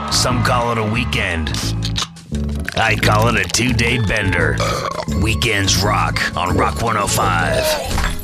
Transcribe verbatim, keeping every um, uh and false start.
Some call it a weekend. I call it a two-day bender. Weekends rock on Rock one oh five.